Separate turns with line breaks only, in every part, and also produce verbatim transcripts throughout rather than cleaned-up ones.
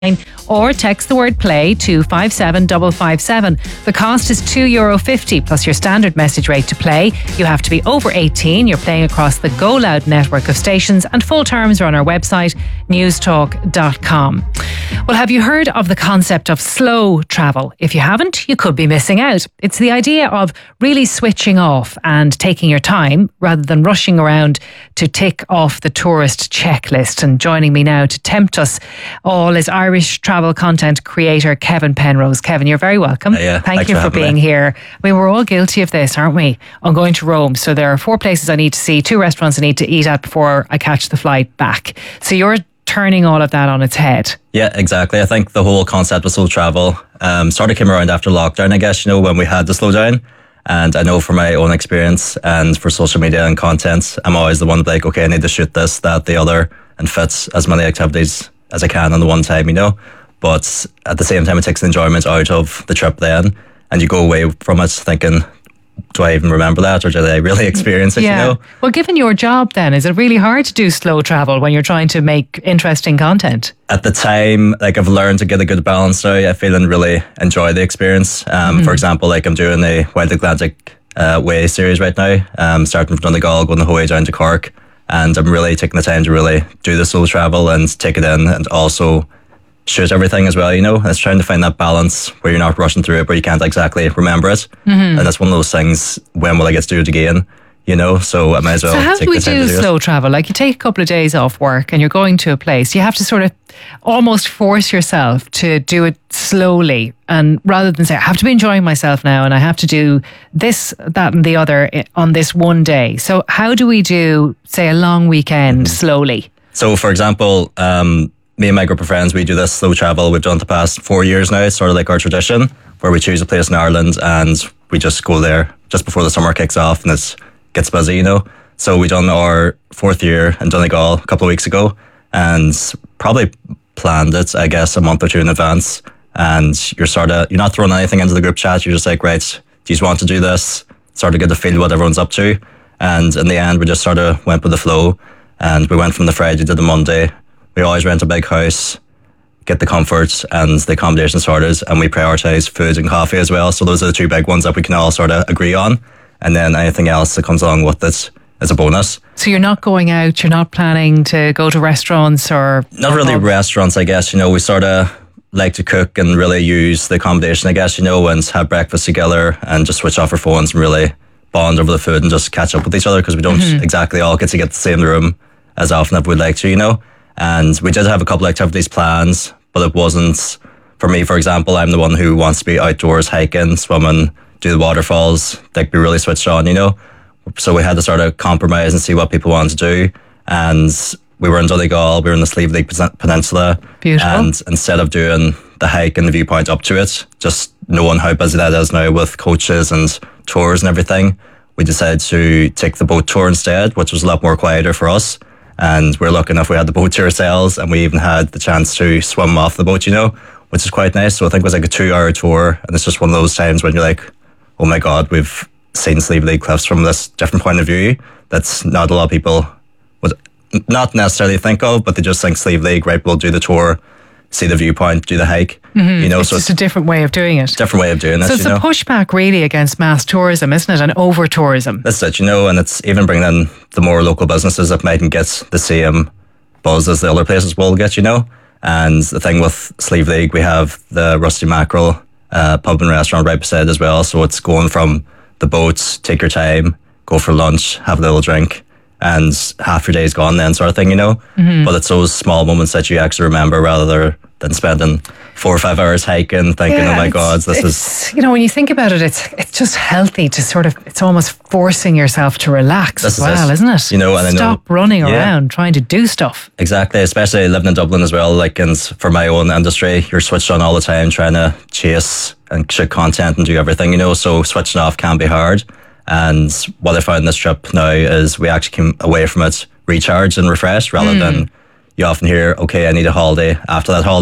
or text the word play to five seven five five seven. The cost is two euro fifty plus your standard message rate to play. You have to be over eighteen. You're playing across the Go Loud network of stations, and full terms are on our website newstalk dot com. Well, have you heard of the concept of slow travel? If you haven't, you could be missing out. It's the idea of really switching off and taking your time rather than rushing around to tick off the tourist checklist. And joining me now to tempt us all is Irish Irish travel content creator Kevin Penrose. Kevin, you're very welcome.
Uh, yeah,
Thank you for, for being me. here. I mean, we're all guilty of this, aren't we? On going to Rome. So there are four places I need to see, two restaurants I need to eat at before I catch the flight back. So you're turning all of that on its head.
Yeah, exactly. I think the whole concept of slow travel um, sort of came around after lockdown, I guess, you know, when we had to slow down. And I know from my own experience and for social media and content, I'm always the one like, okay, I need to shoot this, that, the other, and fit as many activities as I can on the one time, you know. But at the same time, it takes the enjoyment out of the trip then, and you go away from it thinking, do I even remember that, or did I really experience it,
yeah.
you know?
Well, given your job then, is it really hard to do slow travel when you're trying to make interesting content?
At the time, like, I've learned to get a good balance now. I feel and really enjoy the experience. Um, mm-hmm. For example, like, I'm doing the Wild Atlantic uh, Way series right now, um, starting from Donegal, going the whole way down to Cork. And I'm really taking the time to really do the slow travel and take it in, and also shoot everything as well, you know. It's trying to find that balance where you're not rushing through it, but you can't exactly remember it. Mm-hmm. And that's one of those things, when will I get to do it again? You know, so I might as well
so how
take
do we
the time
do
to do
slow
it.
travel? Like, you take a couple of days off work and you're going to a place. You have to sort of almost force yourself to do it slowly, and rather than say, I have to be enjoying myself now and I have to do this, that and the other on this one day. So how do we do, say, a long weekend mm-hmm. slowly?
So for example, um, me and my group of friends, we do this slow travel. We've done it the past four years now. It's sort of like our tradition, where we choose a place in Ireland and we just go there just before the summer kicks off and it gets busy, you know. So we done our fourth year in Donegal a couple of weeks ago, and probably planned it, I guess, a month or two in advance. And you're sort of, you're not throwing anything into the group chat. You're just like, right, do you want to do this? Sort of get to feel what everyone's up to. And in the end, we just sort of went with the flow. And we went from the Friday to the Monday. We always rent a big house, get the comfort and the accommodation sorted, and we prioritise food and coffee as well. So those are the two big ones that we can all sort of agree on. And then anything else that comes along with it is a bonus.
So you're not going out, you're not planning to go to restaurants or...
Not really restaurants, I guess. You know, we sort of like to cook and really use the accommodation, I guess, you know, and have breakfast together and just switch off our phones and really bond over the food and just catch up with each other, because we don't mm-hmm. exactly all get to get the same room as often as we'd like to, you know. And we did have a couple of activities planned, but it wasn't, for me, for example, I'm the one who wants to be outdoors, hiking, swimming, do the waterfalls, like be really switched on, you know. So we had to sort of compromise and see what people wanted to do. And we were in Donegal, we were in the Slieve League Peninsula.
Beautiful.
And instead of doing the hike and the viewpoint up to it, just knowing how busy that is now with coaches and tours and everything, we decided to take the boat tour instead, which was a lot more quieter for us. And we're lucky enough we had the boat to ourselves, and we even had the chance to swim off the boat, you know, which is quite nice. So I think it was like a two hour tour, and it's just one of those times when you're like, oh my God, we've seen Slieve League Cliffs from this different point of view that's not a lot of people would not necessarily think of, but they just think Slieve League, right, we'll do the tour, see the viewpoint, do the hike.
Mm-hmm.
You know,
it's
so
just a different way of doing it.
Different way of doing it.
So it's
you
a
know?
pushback really against mass tourism, isn't it? And over tourism.
That's it, you know, and it's even bringing in the more local businesses that mightn't get the same buzz as the other places will get, you know. And the thing with Slieve League, we have the Rusty Mackerel uh, pub and restaurant right beside as well. So it's going from the boats, take your time, go for lunch, have a little drink, and half your day's gone then, sort of thing, you know. Mm-hmm. But it's those small moments that you actually remember rather than spending four or five hours hiking thinking, yeah, oh my God, this is...
You know, when you think about it, it's it's just healthy to sort of, it's almost forcing yourself to relax as well,
it.
isn't it?
You know, and
Stop
I know,
running
yeah.
around trying to do stuff.
Exactly, especially living in Dublin as well. Like, and for my own industry, you're switched on all the time trying to chase and shoot content and do everything, you know, so switching off can be hard. And what I found this trip now is we actually came away from it recharged and refreshed rather mm. than you often hear, okay, I need a holiday after that holiday.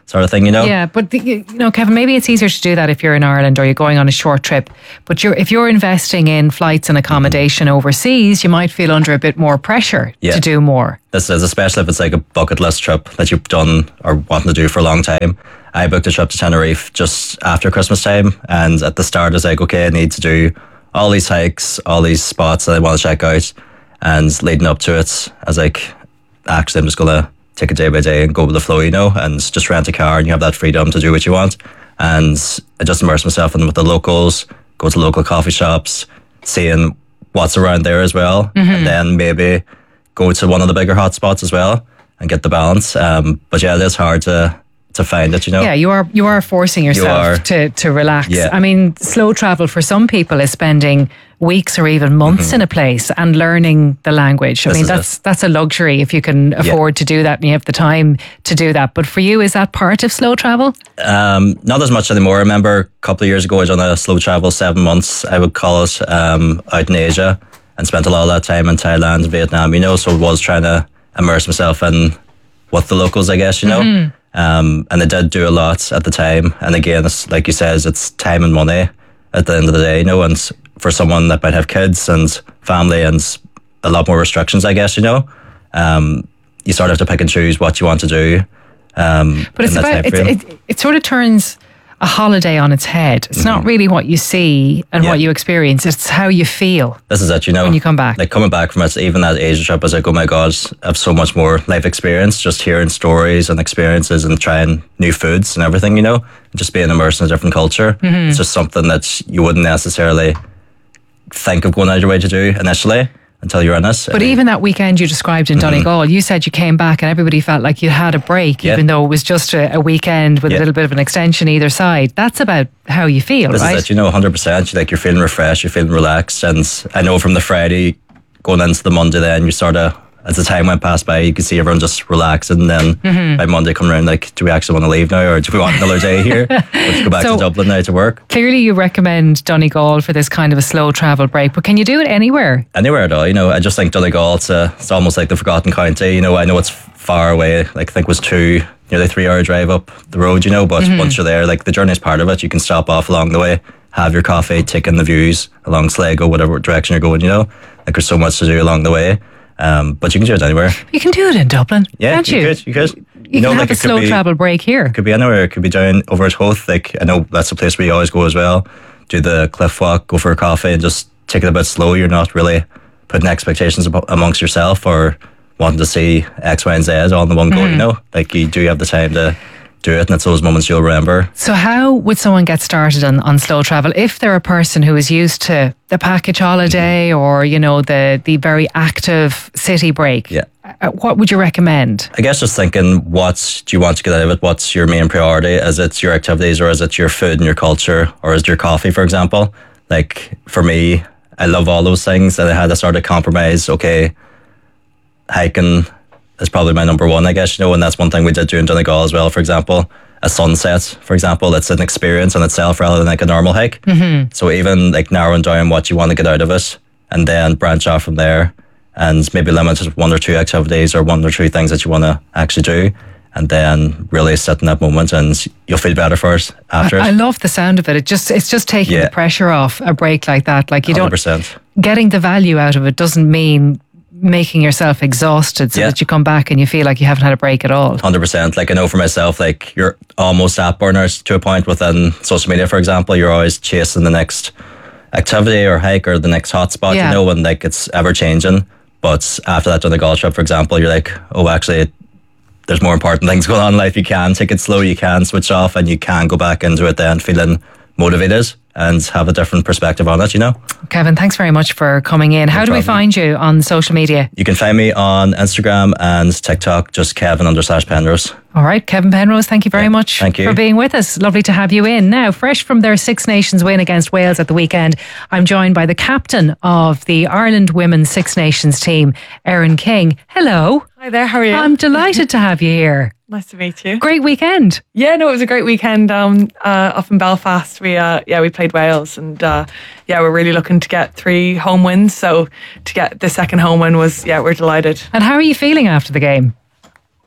sort of thing, you know?
Yeah, but the, you know, Kevin, maybe it's easier to do that if you're in Ireland or you're going on a short trip. But you're, if you're investing in flights and accommodation mm-hmm. overseas, you might feel under a bit more pressure yeah. to do more.
This is especially if it's like a bucket list trip that you've done or wanting to do for a long time. I booked a trip to Tenerife just after Christmas time, and at the start I was like, okay, I need to do all these hikes, all these spots that I want to check out, and leading up to it, I was like, actually I'm just going to take it day by day and go with the flow, you know, and just rent a car and you have that freedom to do what you want. And I just immerse myself in with the locals, go to local coffee shops, seeing what's around there as well, mm-hmm. and then maybe go to one of the bigger hotspots as well and get the balance. Um, but yeah, it is hard to to find it, you know.
Yeah, you are you are forcing yourself you are, to to relax.
Yeah.
I mean, slow travel for some people is spending weeks or even months mm-hmm. in a place and learning the language. I
this
mean, that's it. that's a luxury if you can afford
yeah.
to do that and you have the time to do that. But for you, is that part of slow travel?
Um, not as much anymore. I remember a couple of years ago I done a slow travel seven months, I would call it, um, out in Asia, and spent a lot of that time in Thailand, Vietnam, you know, so I was trying to immerse myself in what the locals, I guess, you know. Mm-hmm. Um, and I did do a lot at the time. And again, it's, like you says, it's time and money at the end of the day, you know, and for someone that might have kids and family and a lot more restrictions, I guess, you know, um, you sort of have to pick and choose what you want to do. Um,
but it's about, it, it, it sort of turns a holiday on its head. It's mm-hmm. not really what you see and yeah. what you experience. It's how you feel.
This is it, you know.
When you come back.
Like coming back from it, even that Asia trip, I was like, oh my God, I have so much more life experience, just hearing stories and experiences and trying new foods and everything, you know, just being immersed in a different culture. Mm-hmm. It's just something that you wouldn't necessarily think of going out your way to do initially until you're in it.
But even that weekend you described in Donegal, mm-hmm. you said you came back and everybody felt like you had a break, yeah. even though it was just a, a weekend with yeah. a little bit of an extension either side. That's about how you feel,
this
right?
Is it, you know, one hundred percent. Like, you're feeling refreshed, you're feeling relaxed. And I know from the Friday going into the Monday then, you sort of, as the time went past by, you could see everyone just relaxing. And then mm-hmm. by Monday coming around, like, do we actually want to leave now, or do we want another day here? Let's go back so, to Dublin now to work.
Clearly you recommend Donegal for this kind of a slow travel break, but can you do it anywhere?
Anywhere at all, you know. I just think Donegal, it's, a, it's almost like the forgotten county, you know. I know it's far away, like I think it was two, nearly three hour drive up the road, you know, but mm-hmm. once you're there, like, the journey is part of it. You can stop off along the way, have your coffee, take in the views along Sligo, whatever direction you're going, you know. Like, there's so much to do along the way. Um, but you can do it anywhere.
You can do it in Dublin,
yeah,
can't you?
You could, you could.
You,
you know,
can
like,
have a slow
be,
travel break here.
It could be anywhere. It could be down over at Hoth. Like, I know that's a place where you always go as well. Do the cliff walk, go for a coffee, and just take it a bit slow. You're not really putting expectations amongst yourself or wanting to see X, Y, and Z all in the one go, mm. you know? Like, you do have the time to do it, and it's those moments you'll remember.
So how would someone get started on, on slow travel if they're a person who is used to the package holiday mm-hmm. or, you know, the the very active city break?
Yeah.
Uh, what would you recommend?
I guess just thinking, what do you want to get out of it? What's your main priority? Is it your activities, or is it your food and your culture, or is it your coffee, for example? Like, for me, I love all those things, and I had to sort of compromise. Okay, hiking is probably my number one, I guess, you know, and that's one thing we did do in Donegal as well, for example. A sunset, for example, it's an experience in itself rather than like a normal hike. Mm-hmm. So even like narrowing down what you want to get out of it, and then branch off from there, and maybe limit it to one or two activities or one or two things that you want to actually do, and then really sit in that moment, and you'll feel better for it after.
I, I love the sound of it. It just it's just taking yeah. the pressure off a break like that. Like, you
one hundred percent.
Don't getting the value out of it doesn't mean making yourself exhausted so yeah. that you come back and you feel like you haven't had a break at all.
one hundred percent. Like, I know for myself, like, you're almost at burnout to a point within social media, for example. You're always chasing the next activity or hike or the next hotspot, yeah. you know, and like, it's ever changing. But after that Donegal trip, for example, you're like, oh, actually, there's more important things going on in life. You can take it slow, you can switch off, and you can go back into it then feeling motivated and have a different perspective on it, you know.
Kevin, thanks very much for coming in. No How problem. do we find you on social media?
You can find me on Instagram and TikTok, just Kevin under slash Penrose.
All right, Kevin Penrose, thank you very yeah, much
thank you.
for being with us. Lovely to have you in. Now, fresh from their Six Nations win against Wales at the weekend, I'm joined by the captain of the Ireland Women's Six Nations team, Erin King. Hello.
Hi there, how are you?
I'm delighted to have you here.
Nice to meet you.
Great weekend.
Yeah, no, it was a great weekend um, uh, up in Belfast. We uh, yeah, we played Wales, and uh, yeah, we're really looking to get three home wins. So to get the second home win was, yeah, we're delighted.
And how are you feeling after the game?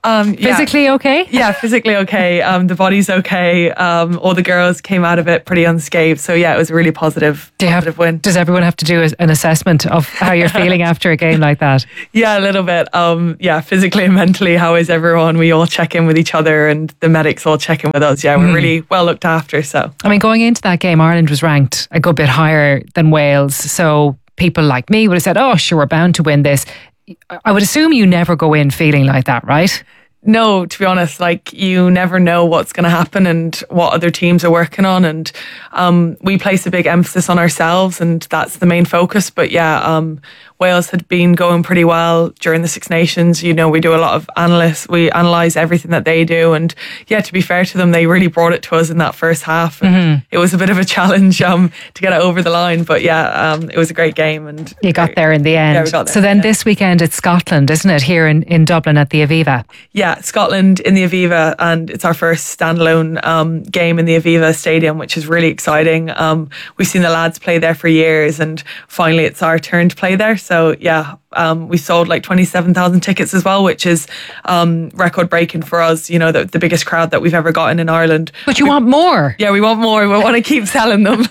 Um, yeah.
Physically okay?
Yeah, physically okay. Um, the body's okay. Um, all the girls came out of it pretty unscathed. So yeah, it was a really positive,
Do you
positive
have,
win.
Does everyone have to do a- an assessment of how you're feeling after a game like that?
Yeah, a little bit. Um, yeah, physically and mentally, how is everyone? We all check in with each other and the medics all check in with us. Yeah, we're mm. really well looked after. So
I mean, going into that game, Ireland was ranked a good bit higher than Wales. So people like me would have said, oh, sure, we're bound to win this. I would assume you never go in feeling like that, right?
No, to be honest, like you never know what's going to happen and what other teams are working on. And um, we place a big emphasis on ourselves and that's the main focus. But yeah, um, Wales had been going pretty well during the Six Nations. You know, we do a lot of analysts. We analyse everything that they do. And yeah, to be fair to them, they really brought it to us in that first half. And mm-hmm. it was a bit of a challenge um, to get it over the line. But yeah, um, it was a great game. And
you got there in the end.
Yeah, we got there.
So then
yeah.
this weekend it's Scotland, isn't it, here in, in Dublin at the Aviva?
Yeah, Scotland in the Aviva. And it's our first standalone um, game in the Aviva Stadium, which is really exciting. Um, we've seen the lads play there for years and finally it's our turn to play there. So So yeah, um, we sold like twenty-seven thousand tickets as well, which is um, record breaking for us. You know, the, the biggest crowd that we've ever gotten in Ireland.
But you
we,
want more?
Yeah, we want more. We want to keep selling them.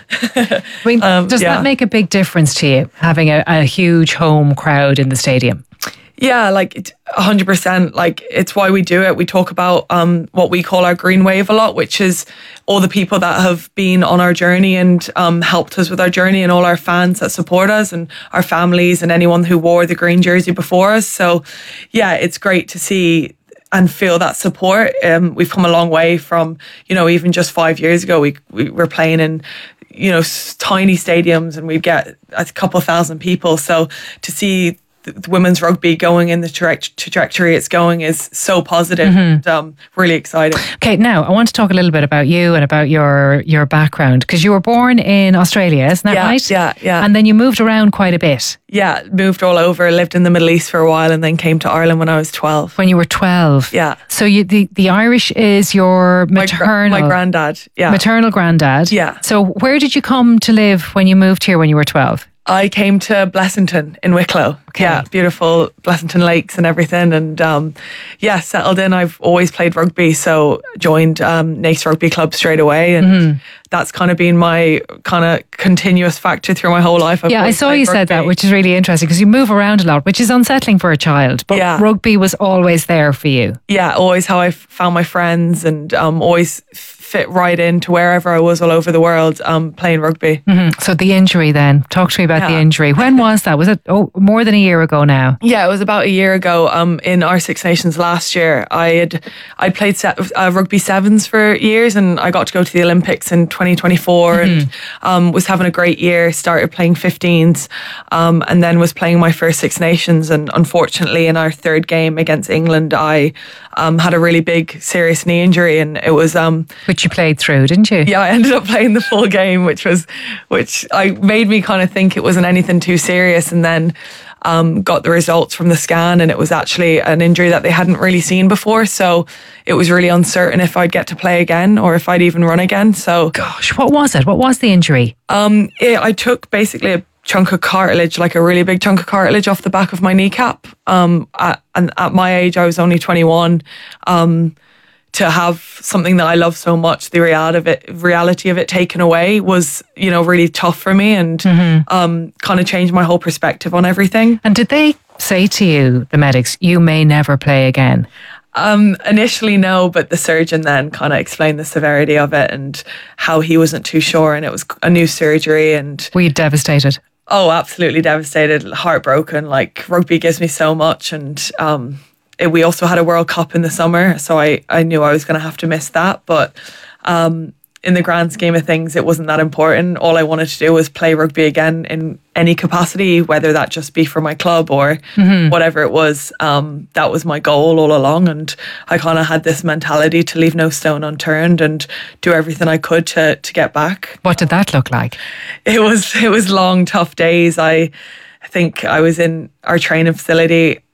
I mean, um, does
yeah.
that make a big difference to you, having a, a huge home crowd in the stadium?
Yeah, like one hundred percent. Like it's why we do it. We talk about um, what we call our green wave a lot, which is all the people that have been on our journey and um, helped us with our journey and all our fans that support us and our families and anyone who wore the green jersey before us. So yeah, it's great to see and feel that support. Um, we've come a long way from, you know, even just five years ago, we, we were playing in, you know, tiny stadiums and we'd get a couple thousand people. So to see the women's rugby going in the tra- trajectory it's going is so positive mm-hmm. and um, really exciting.
Okay, now I want to talk a little bit about you and about your your background, because you were born in Australia, isn't that
yeah,
right?
Yeah, yeah.
And then you moved around quite a bit.
Yeah, moved all over, lived in the Middle East for a while and then came to Ireland when I was twelve.
When you were twelve?
Yeah.
So you, the, the Irish is your maternal...
My, gra- my granddad, yeah.
Maternal granddad.
Yeah.
So where did you come to live when you moved here when you were twelve?
I came to Blessington in Wicklow. Okay. Yeah, beautiful Blessington lakes and everything. And um, yeah, settled in. I've always played rugby, so joined um, Naas Rugby Club straight away. And mm-hmm. that's kind of been my kind of continuous factor through my whole life. I've
yeah, I saw you rugby. said that, which is really interesting because you move around a lot, which is unsettling for a child. But yeah. rugby was always there for you.
Yeah, always how I found my friends and um, always fit right into wherever I was all over the world um, playing rugby.
Mm-hmm. So the injury then, talk to me about yeah. the injury. When was that? Was it oh, more than a year ago now?
Yeah, it was about a year ago um, in our Six Nations last year. I had I played se- uh, rugby sevens for years and I got to go to the Olympics in twenty twenty-four mm-hmm. and um, was having a great year, started playing fifteens um, and then was playing my first Six Nations, and unfortunately in our third game against England I um, had a really big serious knee injury, and it was... Um,
Which you played through, didn't you?
Yeah, I ended up playing the full game, which was, which I made me kind of think it wasn't anything too serious, and then um, got the results from the scan, and it was actually an injury that they hadn't really seen before. So it was really uncertain if I'd get to play again or if I'd even run again. So,
gosh, what was it? What was the injury?
Um, it, I took basically a chunk of cartilage, like a really big chunk of cartilage off the back of my kneecap. Um, at, and at my age, I was only twenty-one. Um, to have something that I love so much, the reality of it, reality of it taken away was, you know, really tough for me, and mm-hmm. um, kind of changed my whole perspective on everything.
And did they say to you, the medics, you may never play again?
Um, initially, no, but the surgeon then kind of explained the severity of it and how he wasn't too sure, and it was a new surgery. And
were you devastated?
Oh, absolutely devastated, heartbroken. Like, rugby gives me so much, and um, it, we also had a World Cup in the summer, so I, I knew I was going to have to miss that. But um, in the grand scheme of things, it wasn't that important. All I wanted to do was play rugby again in any capacity, whether that just be for my club or mm-hmm. whatever it was. Um, that was my goal all along, and I kind of had this mentality to leave no stone unturned and do everything I could to to get back.
What did that look like?
It was it was long, tough days. I, I think I was in our training facility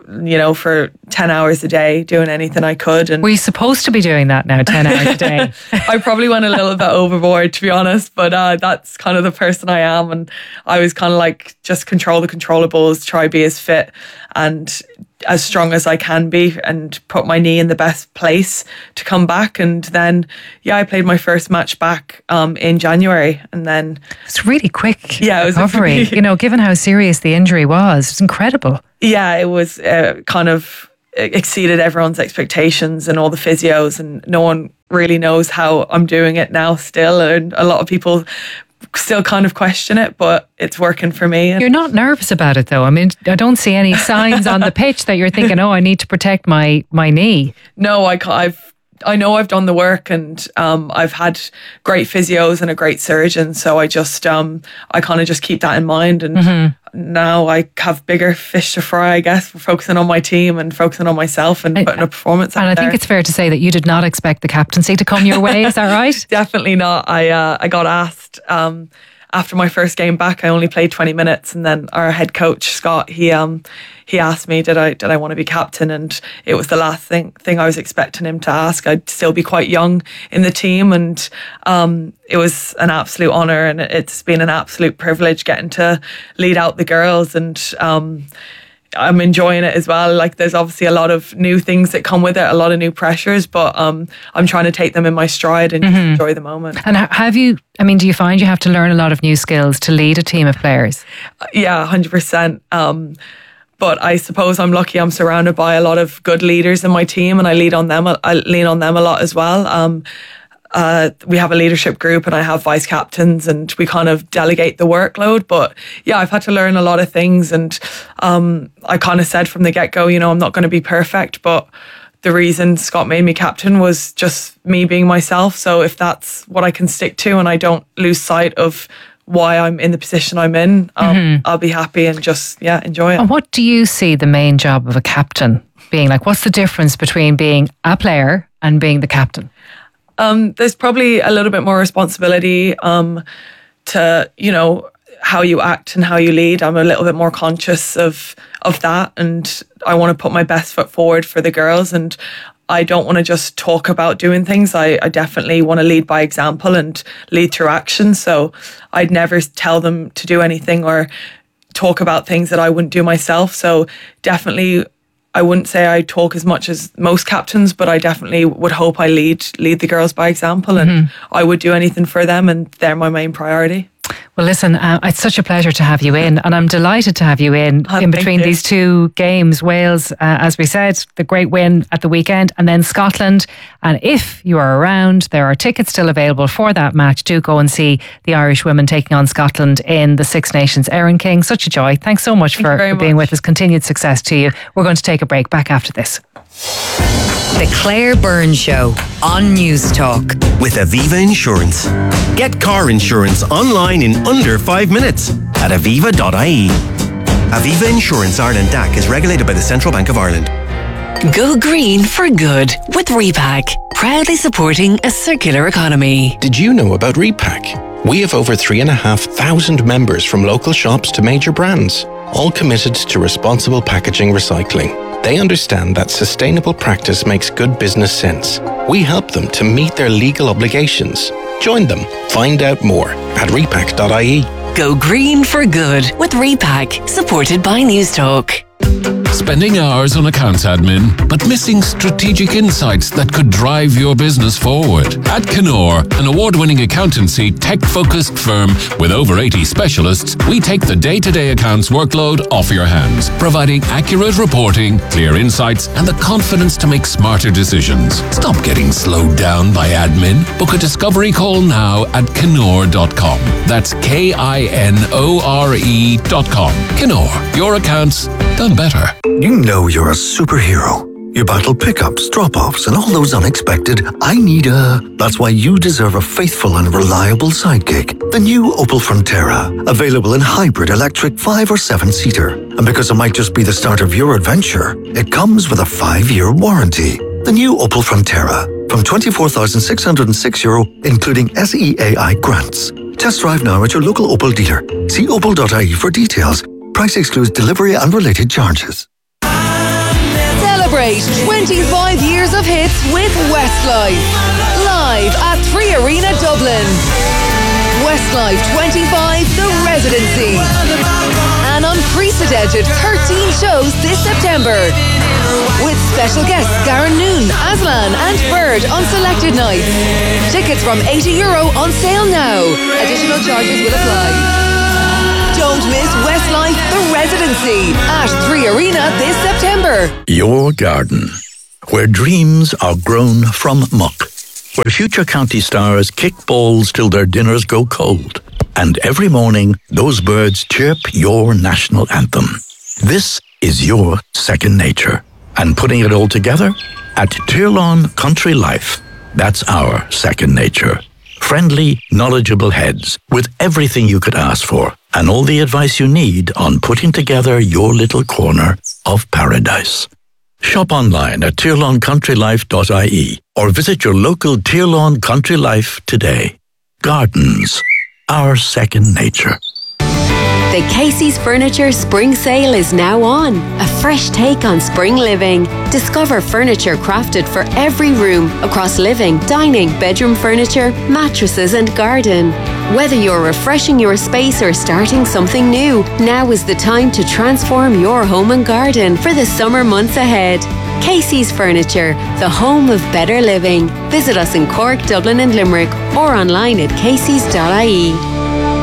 you know, for ten hours a day, doing anything I could. And
were you supposed to be doing that now, ten hours a day?
I probably went a little bit overboard, to be honest, but uh, that's kind of the person I am. And I was kind of like, just control the controllables, try be as fit and as strong as I can be, and put my knee in the best place to come back. And then, yeah, I played my first match back um, in January, and then
it's really quick.
Yeah, it was
recovery.
Really,
you know, given how serious the injury was, it's incredible.
Yeah, it was uh, kind of exceeded everyone's expectations and all the physios, and no one really knows how I'm doing it now still, and a lot of people still kind of question it, but it's working for me.
You're not nervous about it though? I mean, I don't see any signs on the pitch that you're thinking, oh, I need to protect my my knee.
No, I, I've I know I've done the work, and um, I've had great physios and a great surgeon, so I just um, I kind of just keep that in mind, and mm-hmm. now I have bigger fish to fry, I guess, focusing on my team and focusing on myself and I, putting a performance out
And I
there.
think it's fair to say that you did not expect the captaincy to come your way, is that right?
Definitely not. I uh, I got asked um, after my first game back. I only played twenty minutes, and then our head coach Scott, he um he asked me did I did I want to be captain, and it was the last thing thing I was expecting him to ask. I'd still be quite young in the team, and um it was an absolute honour, and it's been an absolute privilege getting to lead out the girls, and um I'm enjoying it as well. Like, there's obviously a lot of new things that come with it, a lot of new pressures, but um, I'm trying to take them in my stride and mm-hmm. just enjoy the moment.
And have you, I mean, do you find you have to learn a lot of new skills to lead a team of players?
Yeah, one hundred percent. Um, but I suppose I'm lucky I'm surrounded by a lot of good leaders in my team, and I lead on them. I lean on them a lot as well. Um, Uh, we have a leadership group, and I have vice captains, and we kind of delegate the workload. But yeah, I've had to learn a lot of things, and um, I kind of said from the get-go, you know, I'm not going to be perfect, but the reason Scott made me captain was just me being myself. So if that's what I can stick to, and I don't lose sight of why I'm in the position I'm in, um, mm-hmm. I'll be happy and just, yeah, enjoy it.
And what do you see the main job of a captain being? Like, what's the difference between being a player and being the captain?
Um, there's probably a little bit more responsibility um, to, you know, how you act and how you lead. I'm a little bit more conscious of of that, and I want to put my best foot forward for the girls, and I don't want to just talk about doing things. I, I definitely want to lead by example and lead through action. So I'd never tell them to do anything or talk about things that I wouldn't do myself. So definitely, I wouldn't say I talk as much as most captains, but I definitely would hope I lead lead the girls by example, and mm-hmm. I would do anything for them, and they're my main priority.
Well, listen, uh, it's such a pleasure to have you in, and I'm delighted to have you in
oh,
in between these two games. Wales, uh, as we said, the great win at the weekend, and then Scotland. And if you are around, there are tickets still available for that match. Do go and see the Irish women taking on Scotland in the Six Nations. Erin King, such a joy. Thanks so much for, for being
much.
with us. Continued success to you. We're going to take a break. Back after this.
The Claire Byrne Show on News Talk.
With Aviva Insurance. Get car insurance online in under five minutes at aviva dot I E. Aviva Insurance Ireland D A C is regulated by the Central Bank of Ireland.
Go green for good with Repack, proudly supporting a circular economy.
Did you know about Repack? We have over three and a half thousand members from local shops to major brands, all committed to responsible packaging recycling. They understand that sustainable practice makes good business sense. We help them to meet their legal obligations. Join them. Find out more at repack dot I E.
Go green for good with Repack, supported by News Talk.
Spending hours on accounts admin, but missing strategic insights that could drive your business forward. At Kenor, an award-winning accountancy, tech-focused firm with over eighty specialists, we take the day-to-day accounts workload off your hands, providing accurate reporting, clear insights, and the confidence to make smarter decisions. Stop getting slowed down by admin. Book a discovery call now at kenor dot com. That's K I N O R E dot com. Kenor, your accounts done better.
You know you're a superhero. You battle pickups, drop-offs, and all those unexpected I need a... That's why you deserve a faithful and reliable sidekick. The new Opel Frontera. Available in hybrid, electric, five or seven-seater. And because it might just be the start of your adventure, it comes with a five-year warranty. The new Opel Frontera. From twenty-four thousand six hundred six euro, including S E A I grants. Test drive now at your local Opel dealer. See opel dot I E for details. Price excludes delivery and related charges.
Celebrate twenty-five years of hits with Westlife. Live at three Arena Dublin. Westlife twenty-five, The Residency. An unprecedented thirteen shows this September. With special guests Garen Noon, Aslan and Bird on selected nights. Tickets from eighty euro on sale now. Additional charges will apply. Don't miss Westlife, The Residency at three Arena this September.
Your garden, where dreams are grown from muck, where future county stars kick balls till their dinners go cold, and every morning those birds chirp your national anthem. This is your second nature. And putting it all together? At Tirlawn Country Life, that's our second nature. Friendly, knowledgeable heads with everything you could ask for and all the advice you need on putting together your little corner of paradise. Shop online at tirlawn country life dot I E or visit your local Tirlawn Country Life today. Gardens, our second nature.
The Casey's Furniture Spring Sale is now on. A fresh take on spring living. Discover furniture crafted for every room across living, dining, bedroom furniture, mattresses and garden. Whether you're refreshing your space or starting something new, now is the time to transform your home and garden for the summer months ahead. Casey's Furniture, the home of better living. Visit us in Cork, Dublin and Limerick or online at caseys dot I E.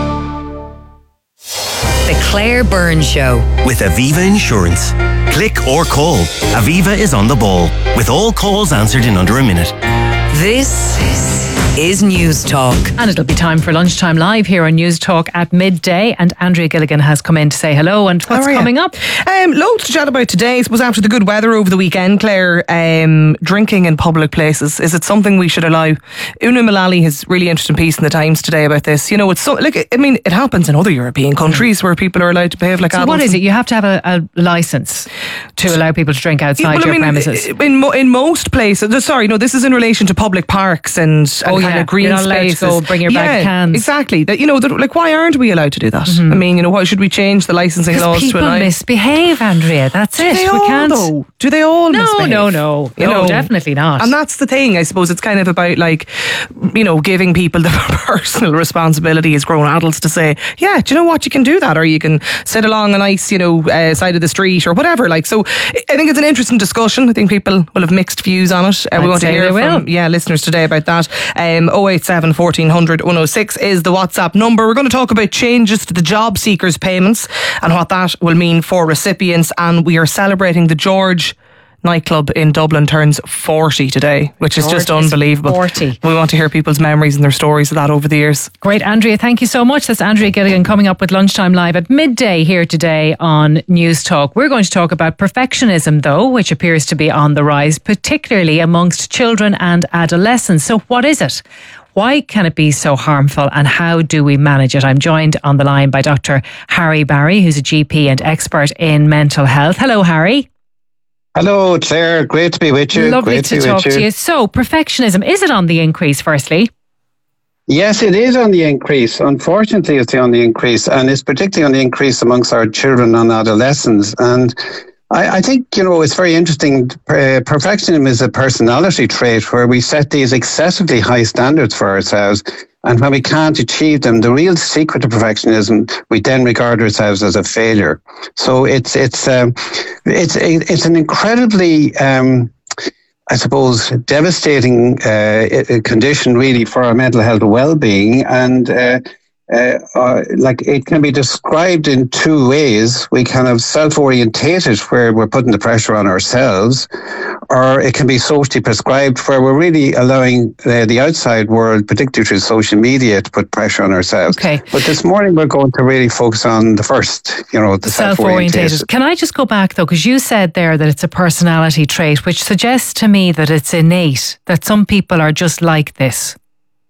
The Claire Byrne Show
with Aviva Insurance. Click or call. Aviva is on the ball with all calls answered in under a minute.
This is News Talk.
And it'll be time for Lunchtime Live here on News Talk at midday. And Andrea Gilligan has come in to say hello. And what's coming up?
Um, loads to chat about today. I suppose after the good weather over the weekend, Claire, um, drinking in public places, is it something we should allow? Una Mullally has really interesting piece in the Times today about this. You know, it's so, like, I mean, it happens in other European countries where people are allowed to behave like
so
adults.
What is it? You have to have a, a licence to allow people to drink outside
yeah, well,
your
I mean,
premises.
In, mo- in most places, sorry, no, this is in relation to public parks and, and
oh,
kind
yeah.
of green
You're not allowed
spaces.
to go bring your bag
yeah,
of cans.
Exactly. That, you know, that, like, why aren't we allowed to do that? Mm-hmm. I mean, you know, why should we change the licensing laws
people
to allow?
misbehave, Andrea. That's
do
it.
They
we
all,
can't.
Though? Do they all
no,
misbehave?
No, no,
you
no.
know,
Definitely not.
And that's the thing. I suppose it's kind of about, like, you know, giving people the personal responsibility as grown adults to say, yeah, do you know what? You can do that, or you can sit along a nice, you know, uh, side of the street or whatever. Like, so I think it's an interesting discussion. I think people will have mixed views on it. Uh, we want to hear from yeah listeners today about that. Um, oh eight seven, fourteen hundred, one oh six is the WhatsApp number. We're going to talk about changes to the job seekers payments and what that will mean for recipients. And we are celebrating the George nightclub in Dublin turns forty today, which is
George
just unbelievable.
Is forty.
We want to hear people's memories and their stories of that over the years.
Great, Andrea. Thank you so much. That's Andrea Gilligan coming up with Lunchtime Live at midday here today on News Talk. We're going to talk about perfectionism, though, which appears to be on the rise, particularly amongst children and adolescents. So what is it? Why can it be so harmful and how do we manage it? I'm joined on the line by Doctor Harry Barry, who's a G P and expert in mental health. Hello, Harry.
Hello, Claire. Great to be with you.
Lovely
Great
to,
to
talk
you.
to you. So, perfectionism, is it on the increase, firstly?
Yes, it is on the increase. Unfortunately, it's on the increase, and it's particularly on the increase amongst our children and adolescents. And I, I think, you know, it's very interesting. Uh, perfectionism is a personality trait where we set these excessively high standards for ourselves. And when we can't achieve them, the real secret to perfectionism, we then regard ourselves as a failure. So it's it's um, it's it's an incredibly, um, I suppose, devastating uh, condition really for our mental health well-being. And uh, uh, uh, like it can be described in two ways. We kind of self-orientated, where we're putting the pressure on ourselves, or it can be socially prescribed, where we're really allowing uh, the outside world, particularly through social media, to put pressure on ourselves.
Okay.
But this morning we're going to really focus on the first, you know, the
self-orientated.
self-orientated.
Can I just go back, though, because you said there that it's a personality trait, which suggests to me that it's innate, that some people are just like this.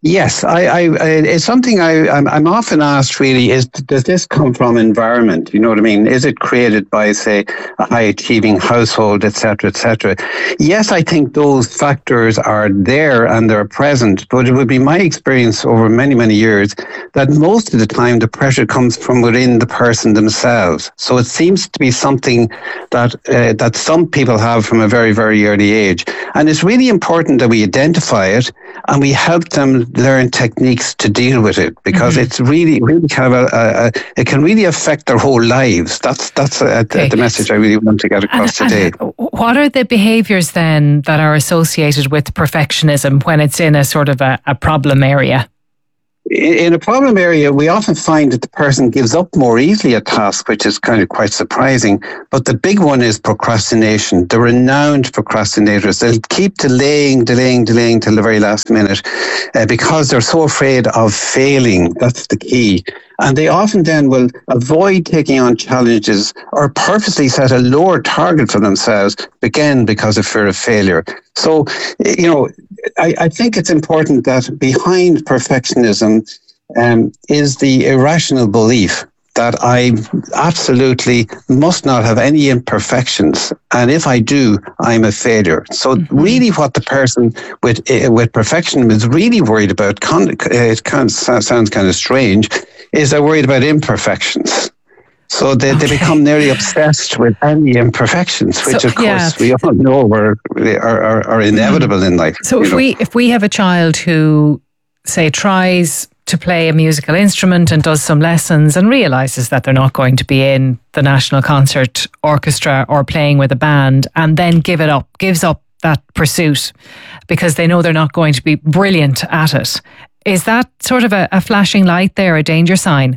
Yes, I, I, I, it's something I, I'm, I'm often asked really is, does this come from environment? You know what I mean? Is it created by, say, a high achieving household, et cetera, et cetera? Yes, I think those factors are there and they're present, but it would be my experience over many, many years that most of the time the pressure comes from within the person themselves. So it seems to be something that, uh, that some people have from a very, very early age. And it's really important that we identify it and we help them learn techniques to deal with it, because mm-hmm. it's really, really kind of a, a, a, it can really affect their whole lives. That's that's a, okay. the message I really want to get across
and,
today.
And what are the behaviours then that are associated with perfectionism when it's in a sort of a, a problem area?
In a problem area, we often find that the person gives up more easily a task, which is kind of quite surprising. But the big one is procrastination. The renowned procrastinators, they'll keep delaying, delaying, delaying till the very last minute uh, because they're so afraid of failing. That's the key. And they often then will avoid taking on challenges or purposely set a lower target for themselves, again, because of fear of failure. So, you know, I, I think it's important that behind perfectionism um, is the irrational belief that I absolutely must not have any imperfections, and if I do, I'm a failure. So mm-hmm. really what the person with uh, with perfectionism is really worried about, con- uh, it kind of sounds kind of strange, is they're worried about imperfections. So they, okay. they become nearly obsessed with any imperfections, which so, of course yeah. we all know are, are, are inevitable mm. in life.
So if know. we if we have a child who, say, tries to play a musical instrument and does some lessons and realises that they're not going to be in the National Concert Orchestra or playing with a band, and then give it up, gives up that pursuit because they know they're not going to be brilliant at it. Is that sort of a, a flashing light there, a danger sign?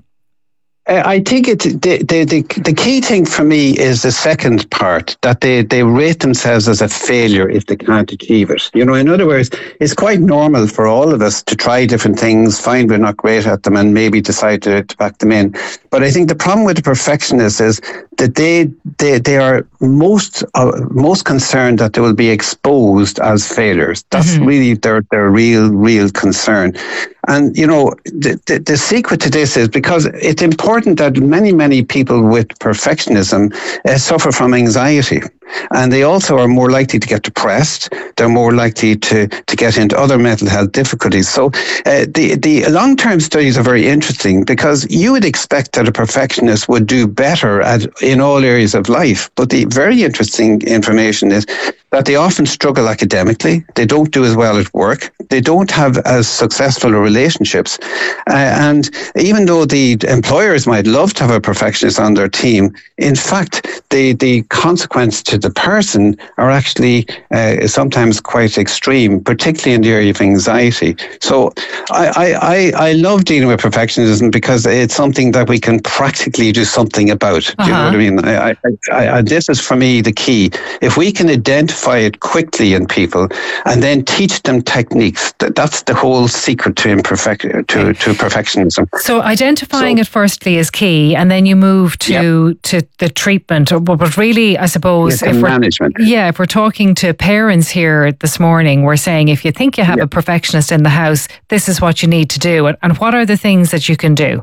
I think it, the, the, the, the key thing for me is the second part, that they, they rate themselves as a failure if they can't achieve it. You know, in other words, it's quite normal for all of us to try different things, find we're not great at them, and maybe decide to, to back them in. But I think the problem with the perfectionists is that they they, they are most uh, most concerned that they will be exposed as failures. That's mm-hmm. really their, their real, real concern. And, you know, the, the, the secret to this is because it's important that many, many people with perfectionism uh, suffer from anxiety. And they also are more likely to get depressed. They're more likely to, to get into other mental health difficulties. So uh, the, the long-term studies are very interesting because you would expect that a perfectionist would do better at in all areas of life. But the very interesting information is that they often struggle academically. They don't do as well at work. They don't have as successful relationships. Uh, and even though the employers might love to have a perfectionist on their team, in fact, the, the consequence to the person are actually uh, sometimes quite extreme, particularly in the area of anxiety. So I, I, I love dealing with perfectionism because it's something that we can practically do something about. Uh-huh. Do you know what I mean? I, I, I, I, this is for me the key. If we can identify it quickly in people and then teach them techniques, that, that's the whole secret to, imperfect, to, to perfectionism.
So identifying so, it firstly is key, and then you move to, yep. to the treatment. But really, I suppose,
yeah, if we're, management.
yeah, if we're talking to parents here this morning, we're saying if you think you have yep. a perfectionist in the house, this is what you need to do. And what are the things that you can do?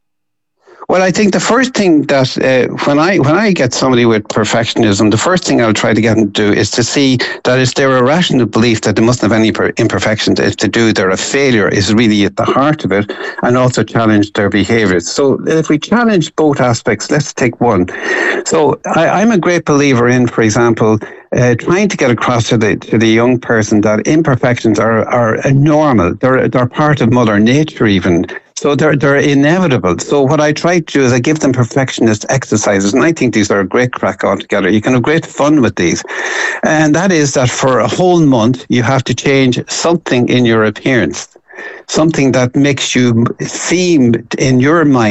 Well, I think the first thing that uh, when I when I get somebody with perfectionism, the first thing I'll try to get them to do is to see that it's their irrational belief that they mustn't have any per- imperfections. If they do, they're a failure is really at the heart of it, and also challenge their behaviours. So if we challenge both aspects, let's take one. So I, I'm a great believer in, for example, Uh, trying to get across to the to the young person that imperfections are are normal. They're they're part of Mother Nature even. So they're they're inevitable. So what I try to do is I give them perfectionist exercises, and I think these are a great crack altogether. You can have great fun with these, and that is that for a whole month you have to change something in your appearance, something that makes you seem in your mind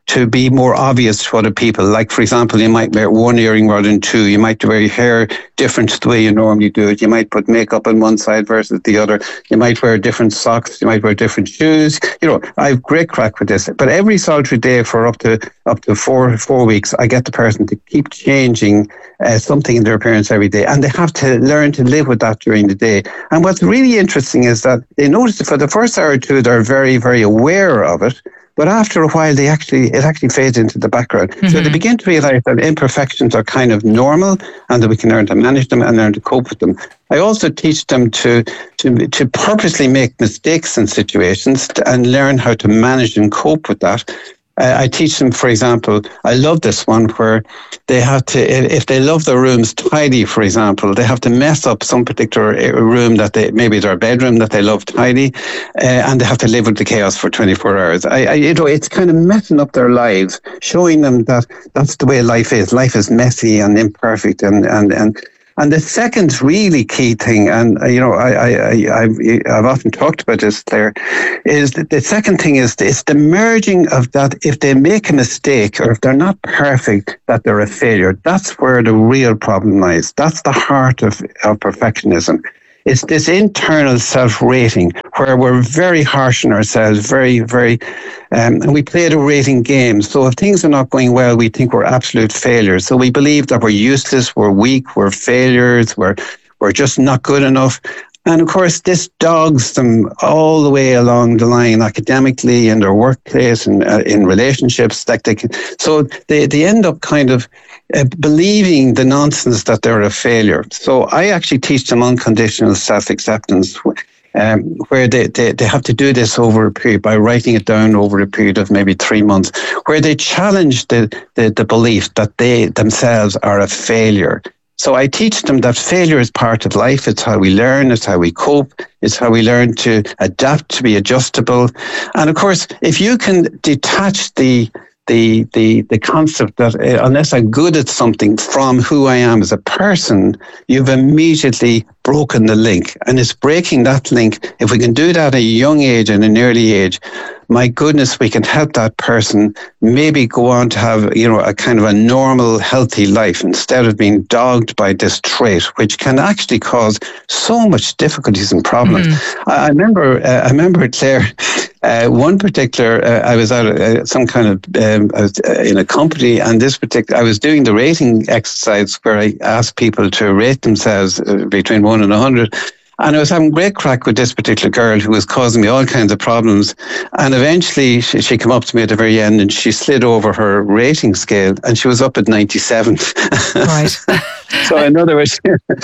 to be more obvious to other people. Like, for example, you might wear one earring rather than two. You might wear your hair different to the way you normally do it. You might put makeup on one side versus the other. You might wear different socks. You might wear different shoes. You know, I have great crack with this. But every solitary day for up to up to four four weeks, I get the person to keep changing uh, something in their appearance every day. And they have to learn to live with that during the day. And what's really interesting is that they notice that for the first hour or two, they're very, very aware of it. But after a while, they actually it actually fades into the background. Mm-hmm. So they begin to realize that imperfections are kind of normal and that we can learn to manage them and learn to cope with them. I also teach them to to to purposely make mistakes in situations and learn how to manage and cope with that. Uh, I teach them, for example, I love this one where they have to, if they love their rooms tidy, for example, they have to mess up some particular room that they, maybe their bedroom that they love tidy, uh, and they have to live with the chaos for twenty-four hours. I, I, you know, it's kind of messing up their lives, showing them that that's the way life is. Life is messy and imperfect, and and and. And the second really key thing, and uh, you know, I, I, I, I've, I've often talked about this, Claire, is that the second thing is it's the merging of that. If they make a mistake or if they're not perfect, that they're a failure. That's where the real problem lies. That's the heart of, of perfectionism. It's this internal self-rating where we're very harsh on ourselves, very, very, um, and we play the rating game. So if things are not going well, we think we're absolute failures. So we believe that we're useless, we're weak, we're failures, we're we're just not good enough. And of course, this dogs them all the way along the line, academically, in their workplace, and uh, in relationships. Like they can, so they, they end up kind of uh, believing the nonsense that they're a failure. So I actually teach them unconditional self-acceptance, um, where they, they, they have to do this over a period by writing it down over a period of maybe three months, where they challenge the, the, the belief that they themselves are a failure. So I teach them that failure is part of life. It's how we learn. It's how we cope. It's how we learn to adapt, to be adjustable. And of course, if you can detach the the the the concept that uh, unless I'm good at something from who I am as a person, you've immediately broken the link. And it's breaking that link. If we can do that at a young age and an early age, my goodness, we can help that person maybe go on to have, you know, a kind of a normal, healthy life instead of being dogged by this trait, which can actually cause so much difficulties and problems. Mm. I, I remember, uh, I remember, Claire, uh, one particular, uh, I was at uh, some kind of, um, I was uh, in a company, and this particular, I was doing the rating exercise where I asked people to rate themselves uh, between one and a hundred. And I was having great crack with this particular girl who was causing me all kinds of problems. And eventually she, she came up to me at the very end and she slid over her rating scale and she was up at ninety-seven. Right. So in other words,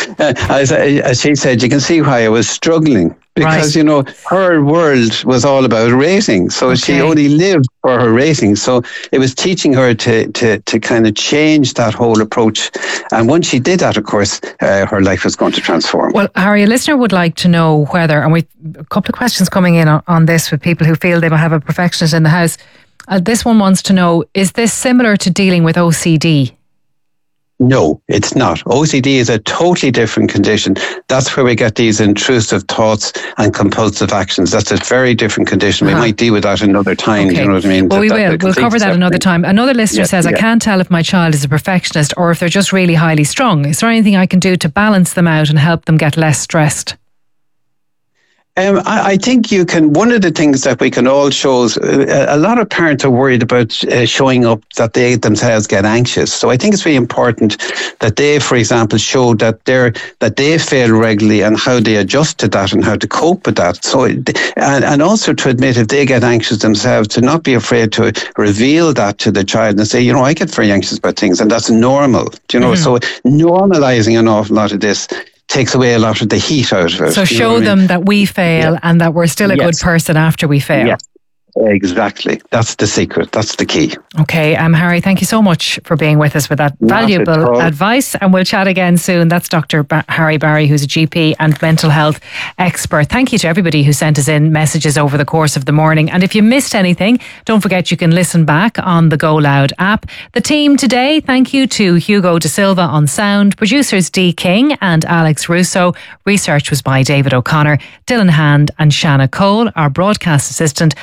as, as she said, you can see why I was struggling. Because, right. you know, her world was all about rating. So okay. she only lived for her rating. So it was teaching her to, to, to kind of change that whole approach. And once she did that, of course, uh, her life was going to transform.
Well, Harry, a listener would like to know whether, and we a couple of questions coming in on, on this with people who feel they might have a perfectionist in the house. Uh, this one wants to know, is this similar to dealing with O C D?
No, it's not. O C D is a totally different condition. That's where we get these intrusive thoughts and compulsive actions. That's a very different condition. Uh-huh. We might deal with that another time. Okay. You know what I mean?
Well,
that,
we will. We'll cover that another time. Another listener yeah, says, yeah. I can't tell if my child is a perfectionist or if they're just really highly strung. Is there anything I can do to balance them out and help them get less stressed?
Um, I, I think you can, one of the things that we can all show is uh, a lot of parents are worried about uh, showing up that they themselves get anxious. So I think it's really important that they, for example, show that they're, that they fail regularly and how they adjust to that and how to cope with that. So, and, and also to admit if they get anxious themselves, to not be afraid to reveal that to the child and say, you know, I get very anxious about things and that's normal. Do you know, mm-hmm. so normalizing an awful lot of this takes away a lot of the heat out of it.
So show them I mean? that we fail yeah. and that we're still a yes. good person after we fail.
Yes. Exactly. That's the secret. That's the key.
Okay. Um, Harry, thank you so much for being with us with that Not valuable advice. And we'll chat again soon. That's Doctor Ba- Harry Barry, who's a G P and mental health expert. Thank you to everybody who sent us in messages over the course of the morning. And if you missed anything, don't forget you can listen back on the Go Loud app. The team today, thank you to Hugo De Silva on sound, producers Dee King and Alex Russo. Research was by David O'Connor, Dylan Hand and Shanna Cole. Our broadcast assistant was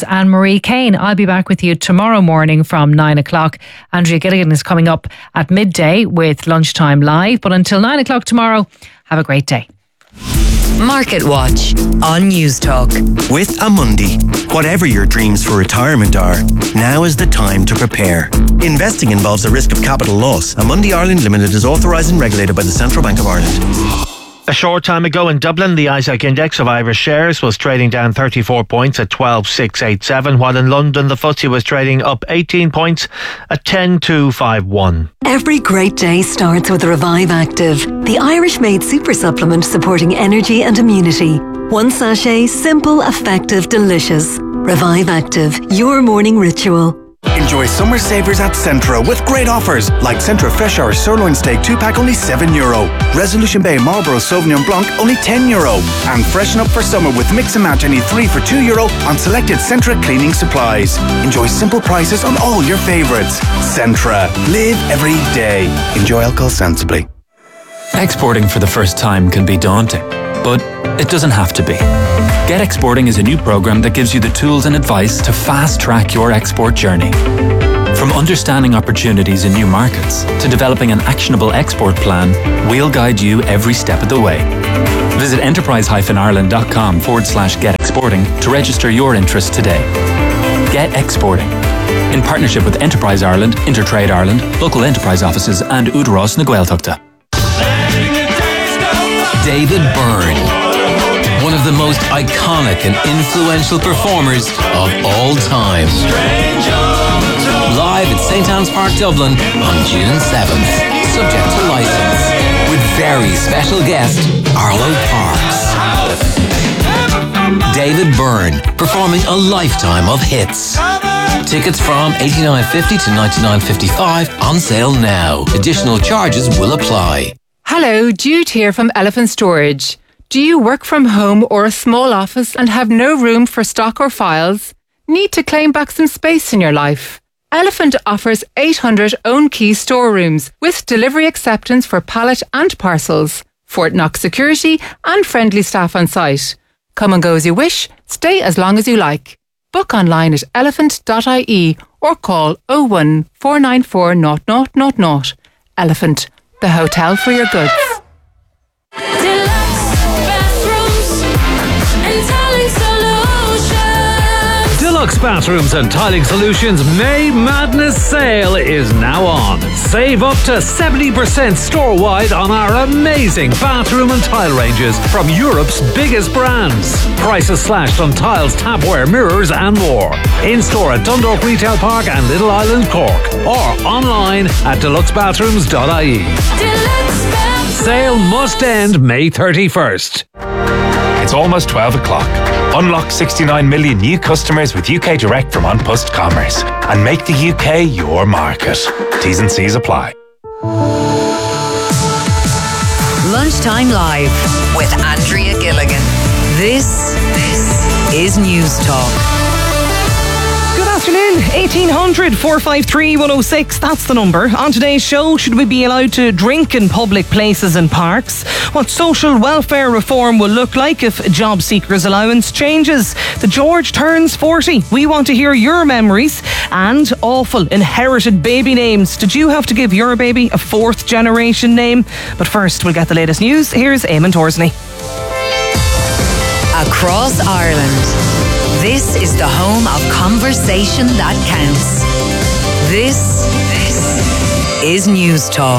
and Marie Kane. I'll be back with you tomorrow morning from nine o'clock. Andrea Gilligan is coming up at midday with Lunchtime Live. But until nine o'clock tomorrow, have a great day.
Market Watch on News Talk.
With Amundi, whatever your dreams for retirement are, now is the time to prepare. Investing involves a risk of capital loss. Amundi Ireland Limited is authorised and regulated by the Central Bank of Ireland.
A short time ago in Dublin, the Isaac Index of Irish shares was trading down thirty-four points at twelve six eighty-seven, while in London the F T S E was trading up eighteen points at ten two fifty-one.
Every great day starts with Revive Active, the Irish-made super supplement supporting energy and immunity. One sachet, simple, effective, delicious. Revive Active, your morning ritual.
Enjoy summer savers at Centra with great offers like Centra Fresh Hour Sirloin Steak two pack only seven euro, Resolution Bay Marlborough Sauvignon Blanc only ten euro, and freshen up for summer with Mix and Match any three for two euro on selected Centra cleaning supplies. Enjoy simple prices on all your favourites. Centra. Live every day. Enjoy alcohol sensibly.
Exporting for the first time can be daunting, but it doesn't have to be. Get Exporting is a new program that gives you the tools and advice to fast-track your export journey. From understanding opportunities in new markets to developing an actionable export plan, we'll guide you every step of the way. Visit enterprise-ireland.com forward slash get exporting to register your interest today. Get Exporting. In partnership with Enterprise Ireland, Intertrade Ireland, local enterprise offices and Udros na Gaeltachta.
David Byrne. One of the most iconic and influential performers of all time. Live at St Anne's Park, Dublin on June seventh. Subject to licence. With very special guest, Arlo Parks. David Byrne, performing a lifetime of hits. Tickets from eighty-nine fifty to ninety-nine fifty-five on sale now. Additional charges will apply.
Hello, Jude here from Elephant Storage. Do you work from home or a small office and have no room for stock or files? Need to claim back some space in your life? Elephant offers eight hundred own key storerooms with delivery acceptance for pallet and parcels, Fort Knox security and friendly staff on site. Come and go as you wish, stay as long as you like. Book online at elephant dot I E or call oh one four nine four zero zero zero zero. Elephant, the hotel for your goods.
Deluxe Bathrooms and Tiling Solutions May Madness Sale is now on. Save up to seventy percent store-wide on our amazing bathroom and tile ranges from Europe's biggest brands. Prices slashed on tiles, tapware, mirrors and more. In-store at Dundalk Retail Park and Little Island, Cork. Or online at deluxe bathrooms dot I E. Sale must end May thirty-first.
It's almost twelve o'clock. Unlock sixty-nine million new customers with U K Direct from An Post Commerce and make the U K your market. T's and C's apply.
Lunchtime Live with Andrea Gilligan. This, this is News Talk.
Good afternoon, eighteen hundred, four five three, one oh six, that's the number. On today's show, should we be allowed to drink in public places and parks? What social welfare reform will look like if job seekers' allowance changes? The George turns forty. We want to hear your memories and awful inherited baby names. Did you have to give your baby a fourth generation name? But first, we'll get the latest news. Here's Eamon Torsney.
Across Ireland. This is the home of conversation that counts. This, this is News Talk.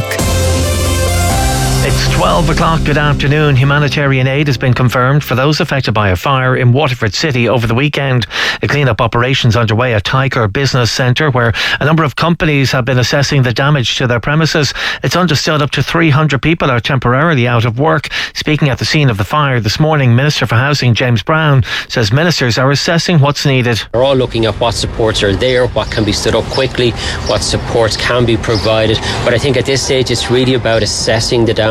It's twelve o'clock, good afternoon. Humanitarian aid has been confirmed for those affected by a fire in Waterford City over the weekend. The clean-up operations underway at Tyker Business Centre, where a number of companies have been assessing the damage to their premises. It's understood up to three hundred people are temporarily out of work. Speaking at the scene of the fire this morning, Minister for Housing James Brown says ministers are assessing what's needed.
We're all looking at what supports are there, what can be stood up quickly, what supports can be provided. But I think at this stage it's really about assessing the damage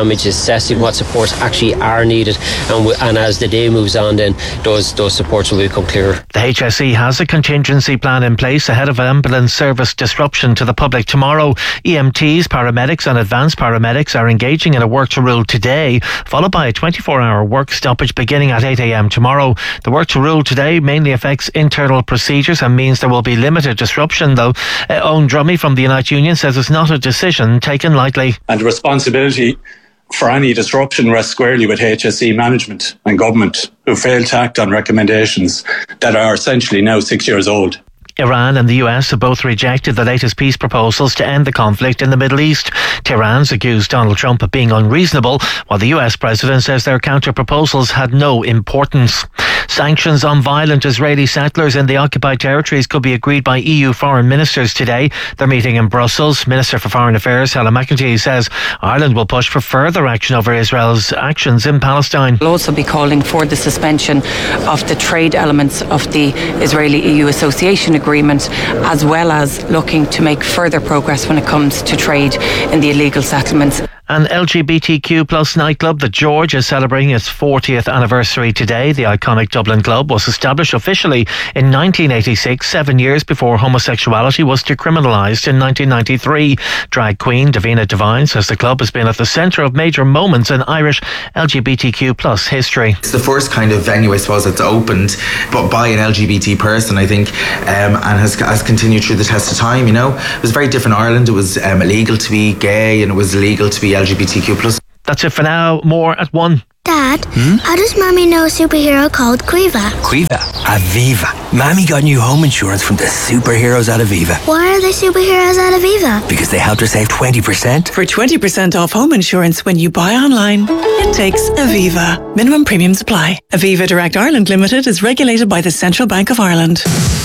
damage, assessing what supports actually are needed, and, w- and as the day moves on, then those those supports will become clearer.
The H S E has a contingency plan in place ahead of ambulance service disruption to the public tomorrow. E M Ts, paramedics and advanced paramedics are engaging in a work to rule today, followed by a twenty-four hour work stoppage beginning at eight a m tomorrow. The work to rule today mainly affects internal procedures and means there will be limited disruption, though. Uh, Owen Drummy from the Unite Union says it's not a decision taken lightly.
And the responsibility for any disruption rests squarely with H S E management and government, who failed to act on recommendations that are essentially now six years old.
Iran and the U S have both rejected the latest peace proposals to end the conflict in the Middle East. Tehran's accused Donald Trump of being unreasonable, while the U S president says their counter-proposals had no importance. Sanctions on violent Israeli settlers in the occupied territories could be agreed by E U foreign ministers today. They're meeting in Brussels. Minister for Foreign Affairs Helen McEntee says Ireland will push for further action over Israel's actions in Palestine.
We'll also be calling for the suspension of the trade elements of the Israeli-E U Association Agreement, as well as looking to make further progress when it comes to trade in the illegal settlements.
An L G B T Q plus nightclub, The George, is celebrating its fortieth anniversary today. The iconic Dublin club was established officially in nineteen eighty-six, seven years before homosexuality was decriminalised in nineteen ninety-three. Drag queen Davina Devine says the club has been at the centre of major moments in Irish L G B T Q plus history.
It's the first kind of venue, I suppose, that's opened but by an L G B T person, I think, um, and has, has continued through the test of time, you know. It was very different in Ireland. It was um, illegal to be gay and it was illegal to be L G B T Q plus.
That's it for now. More at one.
Dad, hmm? how does Mommy know a superhero called Quiva?
Quiva? Aviva. Mommy got new home insurance from the superheroes at Aviva.
Why are they superheroes at Aviva?
Because they helped her save twenty percent.
For twenty percent off home insurance when you buy online, it takes Aviva. Minimum premiums apply. Aviva Direct Ireland Limited is regulated by the Central Bank of Ireland.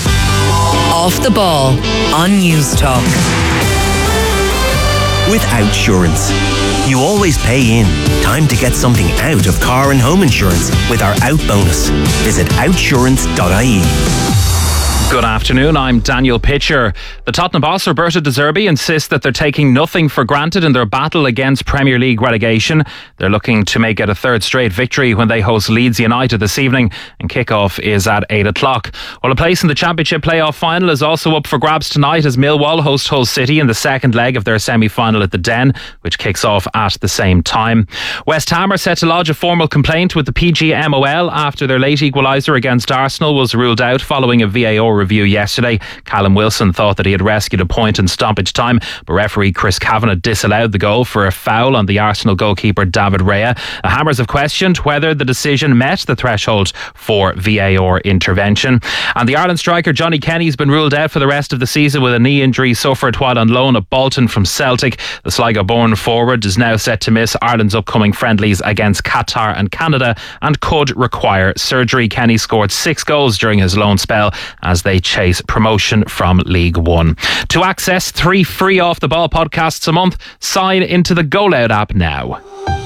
Off the ball on News Talk.
With Outsurance, you always pay in. Time to get something out of car and home insurance with our Out bonus. Visit outsurance dot I E.
Good afternoon, I'm Daniel Pitcher. The Tottenham boss Roberto De Zerbi insists that they're taking nothing for granted in their battle against Premier League relegation. They're looking to make it a third straight victory when they host Leeds United this evening, and kick-off is at eight o'clock. Well, a place in the Championship playoff final is also up for grabs tonight as Millwall host Hull City in the second leg of their semi-final at the Den, which kicks off at the same time. West Ham are set to lodge a formal complaint with the P G M O L after their late equaliser against Arsenal was ruled out following a V A R review yesterday. Callum Wilson thought that he had rescued a point in stoppage time, but referee Chris Kavanagh disallowed the goal for a foul on the Arsenal goalkeeper David Raya. The Hammers have questioned whether the decision met the threshold for V A R intervention. And the Ireland striker Johnny Kenny has been ruled out for the rest of the season with a knee injury suffered while on loan at Bolton from Celtic. The Sligo-born forward is now set to miss Ireland's upcoming friendlies against Qatar and Canada and could require surgery. Kenny scored six goals during his loan spell as they chase promotion from League One. To access three free Off the Ball podcasts a month, sign into the Go Loud app now.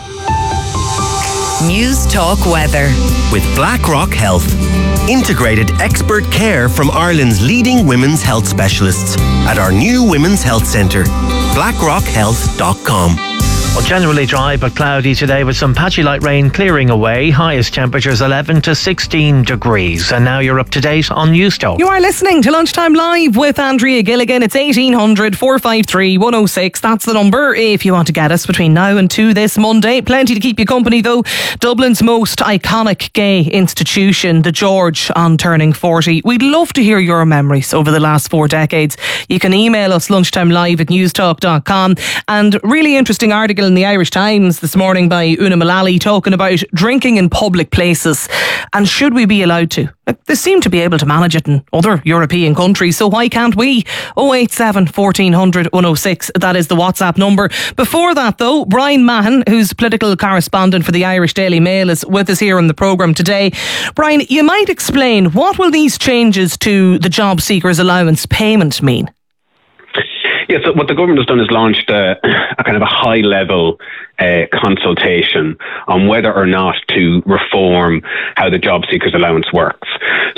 News Talk Weather
with BlackRock Health. Integrated expert care from Ireland's leading women's health specialists at our new Women's Health Centre. blackrock health dot com.
Well, generally dry but cloudy today with some patchy light rain clearing away. Highest temperatures eleven to sixteen degrees. And now you're up to date on News Talk.
You are listening to Lunchtime Live with Andrea Gilligan. It's eighteen hundred, four five three, one oh six. That's the number if you want to get us between now and two this Monday. Plenty to keep you company though. Dublin's most iconic gay institution, The George, on turning forty. We'd love to hear your memories over the last four decades. You can email us lunchtimelive at newstalk dot com. And really interesting article in the Irish Times this morning by Una Mullally talking about drinking in public places and should we be allowed to. Like, they seem to be able to manage it in other European countries, so why can't we? oh eight seven, fourteen hundred, one oh six, that is the WhatsApp number. Before that though, Brian Mahon, who's political correspondent for the Irish Daily Mail, is with us here on the programme today. Brian, you might explain, what will these changes to the job seekers allowance payment mean?
Yes, so what the government has done is launched a, a kind of a high-level uh, consultation on whether or not to reform how the job seekers allowance works. So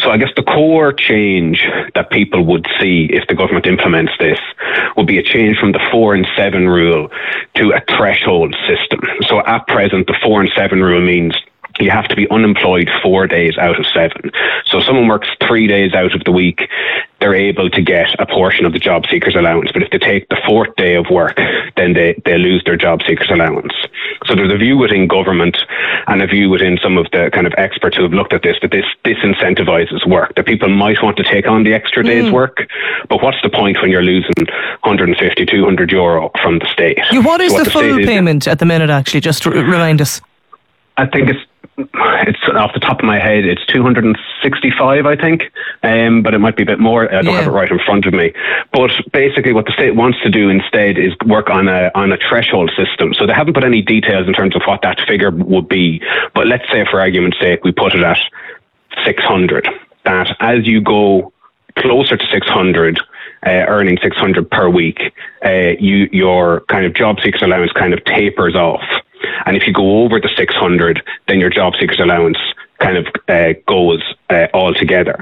So I guess the core change that people would see if the government implements this would be a change from the four and seven rule to a threshold system. So at present, the four and seven rule means you have to be unemployed four days out of seven. So if someone works three days out of the week, they're able to get a portion of the job seekers allowance. But if they take the fourth day of work, then they, they lose their job seekers allowance. So there's a view within government and a view within some of the kind of experts who have looked at this, that this disincentivizes work, that people might want to take on the extra day's mm. work. But what's the point when you're losing one hundred fifty, two hundred euro from the state?
Yeah, what is
so what
the,
the
full payment is, at the minute, actually? Just to remind us.
I think it's It's off the top of my head, it's two hundred sixty-five, I think, um, but it might be a bit more. I don't yeah. have it right in front of me. But basically what the state wants to do instead is work on a on a threshold system. So they haven't put any details in terms of what that figure would be. But let's say, for argument's sake, we put it at six hundred. That as you go closer to six hundred, uh, earning six hundred per week, uh, you your kind of job seekers allowance kind of tapers off. And if you go over the six hundred, then your job seekers allowance kind of uh, goes uh, altogether.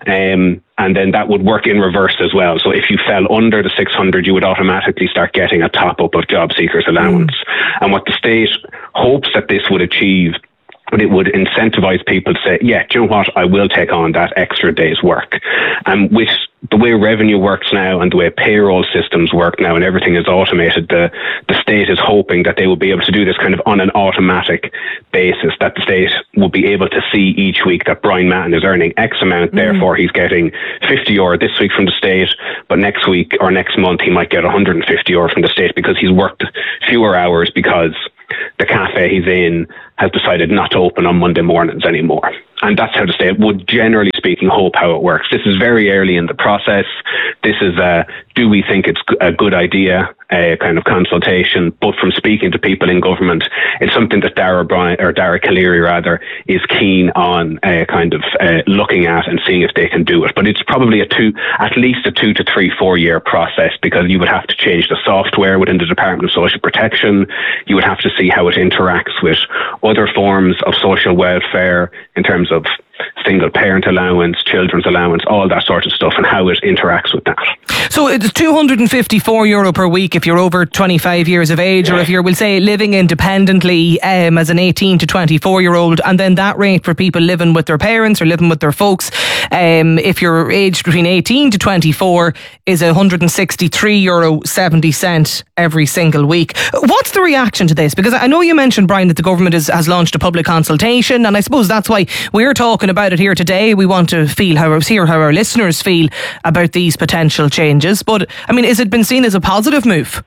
Um, and then that would work in reverse as well. So if you fell under the six hundred, you would automatically start getting a top up of job seekers allowance. Mm. And what the state hopes that this would achieve, but it would incentivize people to say, yeah, do you know what, I will take on that extra day's work. And with the way revenue works now and the way payroll systems work now and everything is automated, the, the state is hoping that they will be able to do this kind of on an automatic basis, that the state will be able to see each week that Brian Matton is earning X amount, mm. therefore he's getting fifty euro this week from the state, but next week or next month he might get one hundred fifty euro from the state because he's worked fewer hours because the cafe he's in has decided not to open on Monday mornings anymore. And that's how the state would, generally speaking, hope how it works. This is very early in the process. This is a, do we think it's a good idea, a kind of consultation. But from speaking to people in government, it's something that Dara Bryan, or Dara Calleary rather, is keen on uh, kind of uh, looking at and seeing if they can do it. But it's probably a two, at least a two to three, four year process, because you would have to change the software within the Department of Social Protection. You would have to see how it interacts with other forms of social welfare in terms of single parent allowance, children's allowance, all that sort of stuff, and how it interacts with that.
So it's two hundred fifty-four euro per week if you're over twenty-five years of age, or if you're, we'll say, living independently um, as an eighteen to twenty-four year old, and then that rate for people living with their parents or living with their folks, um, if you're aged between eighteen to twenty-four, is one hundred sixty-three euro seventy cent every single week. What's the reaction to this? Because I know you mentioned, Brian, that the government is, has launched a public consultation, and I suppose that's why we're talking about it here today. We want to feel how hear how our listeners feel about these potential changes. But I mean, has it been seen as a positive move?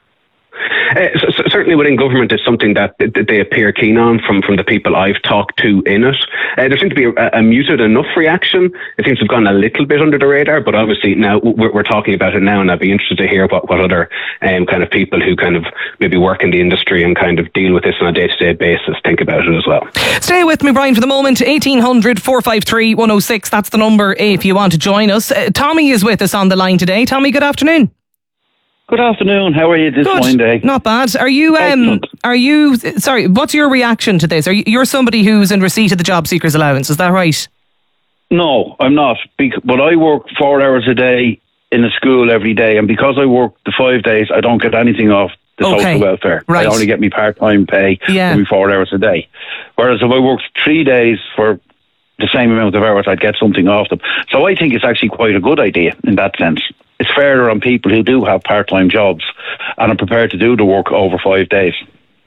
Uh, so, certainly within government, it's something that, that they appear keen on from, from the people I've talked to in it. Uh, there seems to be a, a muted enough reaction. It seems to have gone a little bit under the radar, but obviously now we're, we're talking about it now, and I'd be interested to hear what, what other um, kind of people who kind of maybe work in the industry and kind of deal with this on a day-to-day basis think about it as well.
Stay with me, Brian, for the moment. eighteen hundred, four five three, one oh six, that's the number if you want to join us. Uh, Tommy is with us on the line today. Tommy, good afternoon.
Good afternoon. How are you this fine day?
Not bad. Are you? Um, are you? Sorry. What's your reaction to this? Are you? You're somebody who's in receipt of the job seekers allowance. Is that right?
No, I'm not. But I work four hours a day in a school every day, and because I work the five days, I don't get anything off the okay. social welfare.
Right.
I only get me part-time pay
yeah.
every four hours a day. Whereas if I worked three days for the same amount of hours, I'd get something off them. So I think it's actually quite a good idea in that sense. It's fairer on people who do have part-time jobs and are prepared to do the work over five days.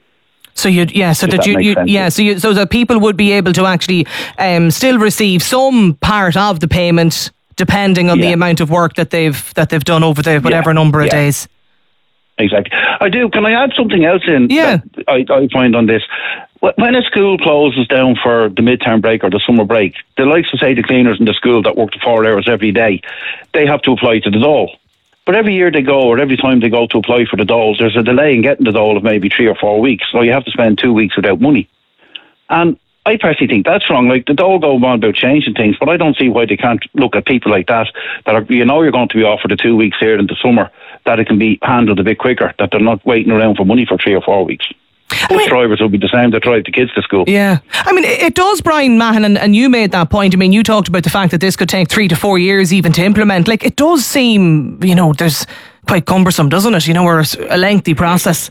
So you, yeah, so that, that you, you yeah, so you, so that people would be able to actually um, still receive some part of the payment, depending on yeah. the amount of work that they've that they've done over the whatever yeah. number of yeah. days.
Exactly. I do. Can I add something else in?
Yeah.
That I, I find on this. When a school closes down for the midterm break or the summer break, the likes of, say, the cleaners in the school that work the four hours every day, they have to apply to the dole. But every year they go, or every time they go to apply for the dole, there's a delay in getting the dole of maybe three or four weeks. So you have to spend two weeks without money. And I personally think that's wrong. Like, the dole go on about changing things, but I don't see why they can't look at people like that, that are, you know, you're going to be offered the two weeks here in the summer, that it can be handled a bit quicker, that they're not waiting around for money for three or four weeks. Bus I mean, drivers will be the same that drive the kids to school.
Yeah. I mean, it, it does, Brian Mahon, and, and you made that point. I mean, you talked about the fact that this could take three to four years even to implement. Like, it does seem, you know, there's quite cumbersome, doesn't it? You know, or a lengthy process.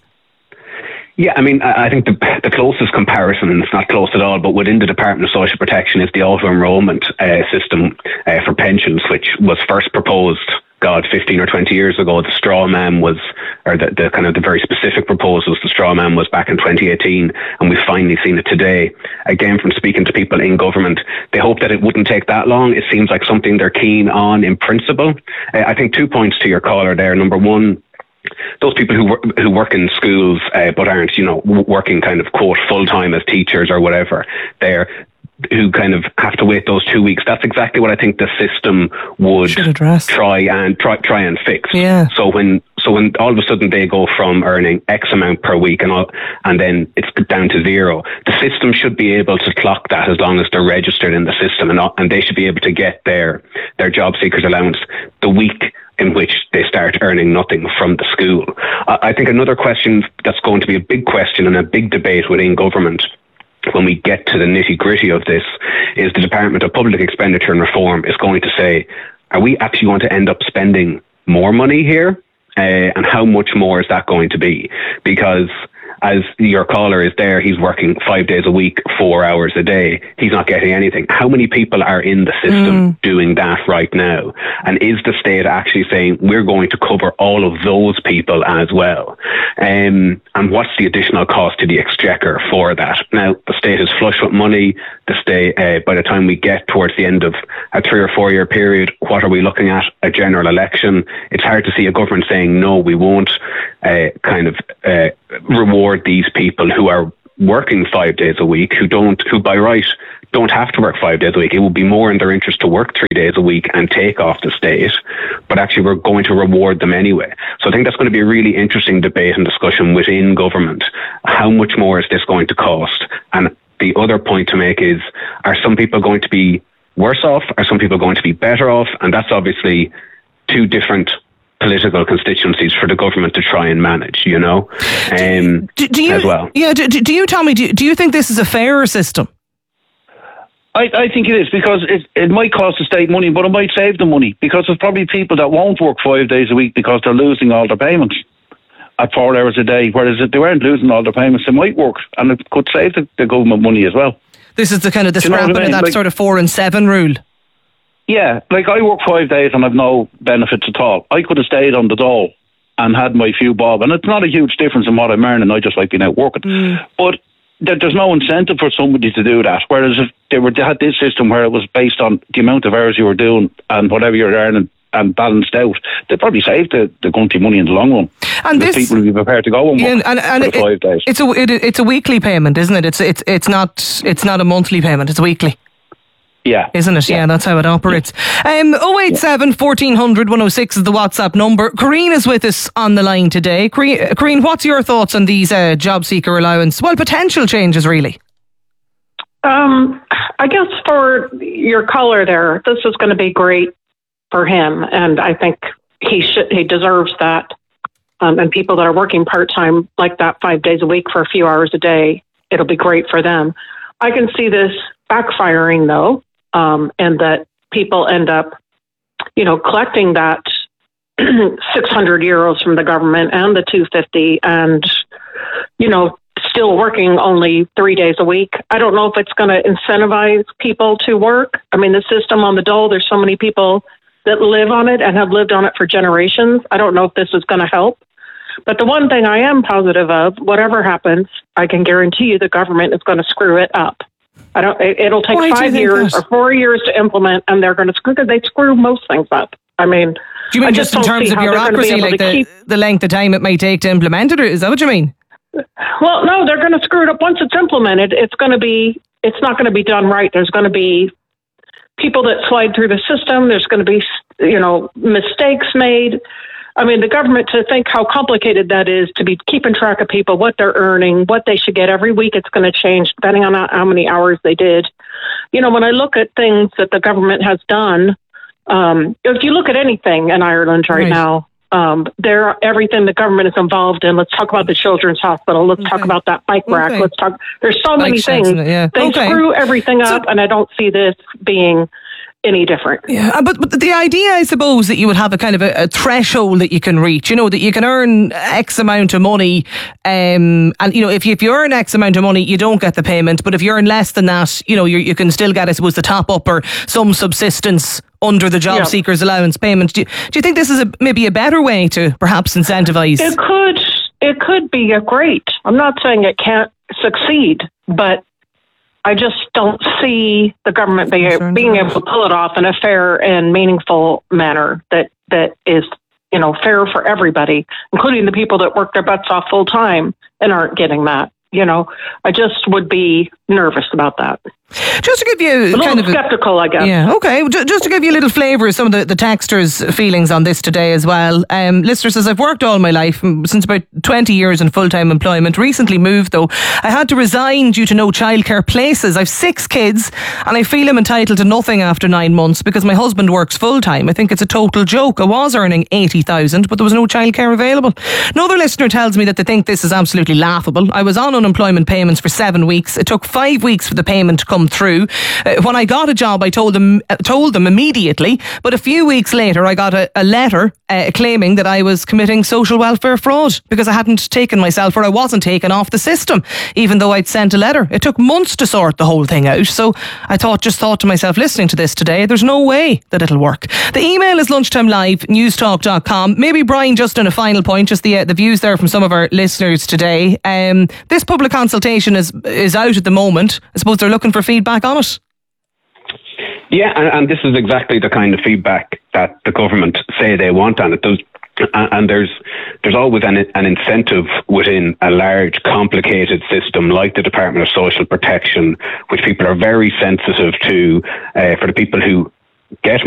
Yeah, I mean, I think the, the closest comparison, and it's not close at all, but within the Department of Social Protection is the auto-enrollment uh, system uh, for pensions, which was first proposed, God, fifteen or twenty years ago. The straw man was, or the, the kind of the very specific proposals, the straw man was back in twenty eighteen, and we've finally seen it today. Again, from speaking to people in government, they hope that it wouldn't take that long. It seems like something they're keen on in principle. Uh, I think two points to your caller there. Number one, those people who work, who work in schools uh, but aren't, you know, working kind of quote full time as teachers or whatever, they're who kind of have to wait those two weeks. That's exactly what I think the system would try and try try and fix.
Yeah.
So when so when all of a sudden they go from earning X amount per week and all, and then it's down to zero, the system should be able to clock that as long as they're registered in the system, and and they should be able to get their their job seekers allowance the week in which they start earning nothing from the school. I think another question that's going to be a big question and a big debate within government when we get to the nitty-gritty of this is the Department of Public Expenditure and Reform is going to say, are we actually going to end up spending more money here? Uh, and how much more is that going to be? Because as your caller is there, he's working five days a week, four hours a day. He's not getting anything. How many people are in the system mm. doing that right now? And is the state actually saying we're going to cover all of those people as well? Um, and what's the additional cost to the exchequer for that? Now, the state is flush with money. The state, uh, by the time we get towards the end of a three or four year period, what are we looking at? A general election. It's hard to see a government saying, no, we won't uh, kind of uh, reward these people who are working five days a week, who don't, who by right don't have to work five days a week. It would be more in their interest to work three days a week and take off the state, but actually we're going to reward them anyway. So I think that's going to be a really interesting debate and discussion within government. How much more is this going to cost? And the other point to make is, are some people going to be worse off? Are some people going to be better off? And that's obviously two different political constituencies for the government to try and manage, you know, um,
do, do you,
as well.
Yeah, do, do you tell me, do, do you think this is a fairer system?
I, I think it is, because it, it might cost the state money, but it might save them money, because there's probably people that won't work five days a week because they're losing all their payments at four hours a day, whereas if they weren't losing all their payments, they might work, and it could save the, the government money as well.
This is the kind of the scrapping you know I mean? of that like, sort of four and seven rule.
Yeah, like I work five days and I've no benefits at all. I could have stayed on the dole and had my few bob, and it's not a huge difference in what I'm earning. I just like being out working. Mm. But there, there's no incentive for somebody to do that. Whereas if they were they had this system where it was based on the amount of hours you were doing and whatever you're earning and balanced out, they'd probably save the, the country money in the long run. And this, people would be prepared to go and work yeah, and, and for the five
it,
days.
It's a it, it's a weekly payment, isn't it? It's it's it's not it's not a monthly payment. It's weekly.
Yeah.
Isn't it? Yeah, yeah, that's how it operates. Um, oh eight seven, fourteen hundred, one oh six is the WhatsApp number. Corrine is with us on the line today. Corrine, Corrine, what's your thoughts on these uh, job seeker allowance? Well, potential changes, really.
Um, I guess for your caller there, this is going to be great for him, and I think he should, he deserves that. Um, and people that are working part-time like that five days a week for a few hours a day, it'll be great for them. I can see this backfiring, though. Um, and that people end up, you know, collecting that six hundred euros from the government and the two hundred fifty and, you know, still working only three days a week. I don't know if it's going to incentivize people to work. I mean, the system on the dole, there's so many people that live on it and have lived on it for generations. I don't know if this is going to help. But the one thing I am positive of, whatever happens, I can guarantee you the government is going to screw it up. I don't. It, it'll take Why five years that? or four years to implement, and they're going to screw because they screw most things up. I mean,
do you mean I just, just in terms of bureaucracy, like the, keep... the length of time it may take to implement it, or is that what you mean?
Well, no, they're going to screw it up once it's implemented. It's going to be. It's not going to be done right. There's going to be people that slide through the system. There's going to be, you know, mistakes made. I mean, the government, to think how complicated that is, to be keeping track of people, what they're earning, what they should get every week, it's going to change depending on how many hours they did. You know, when I look at things that the government has done, um, if you look at anything in Ireland right, right. now, Um, they're everything the government is involved in. Let's talk about the children's hospital. Let's okay. talk about that bike rack. Okay. Let's talk. There's so many things. Yeah. They okay. screw everything up, so, and I don't see this being any different.
Yeah, but, but the idea, I suppose, that you would have a kind of a, a threshold that you can reach, you know, that you can earn X amount of money, um, and, you know, if you, if you earn X amount of money, you don't get the payment, but if you earn less than that, you know, you you can still get, I suppose, the top up or some subsistence under the job yeah. seekers allowance payment. Do you, do you think this is a, maybe a better way to perhaps incentivise?
It could, it could be a great. I'm not saying it can't succeed, but I just don't see the government being, being able to pull it off in a fair and meaningful manner that, that is, you know, fair for everybody, including the people that work their butts off full time and aren't getting that. You know, I just would be nervous about that.
Just to give you
a
kind
of skeptical, I guess.
Yeah, okay. Just to give you a little flavour of some of the, the texters' feelings on this today as well. Um, listener says, I've worked all my life, since about twenty years in full-time employment. Recently moved, though. I had to resign due to no childcare places. I've six kids and I feel I'm entitled to nothing after nine months because my husband works full-time. I think it's a total joke. I was earning eighty thousand, but there was no childcare available. Another listener tells me that they think this is absolutely laughable. I was on unemployment payments for seven weeks. It took five weeks for the payment to come through. Uh, when I got a job, I told them uh, told them immediately, but a few weeks later I got a, a letter uh, claiming that I was committing social welfare fraud because I hadn't taken myself, or I wasn't taken off the system, even though I'd sent a letter. It took months to sort the whole thing out, so I thought, just thought to myself, listening to this today, there's no way that it'll work. The email is lunchtime live newstalk dot com. Maybe Brian, just on a final point, just the uh, the views there from some of our listeners today. Um, this public consultation is is out at the moment. I suppose they're looking for feedback on it.
Yeah, and, and this is exactly the kind of feedback that the government say they want on it. There's, and there's there's always an, an incentive within a large, complicated system like the Department of Social Protection, which people are very sensitive to, uh, for the people who get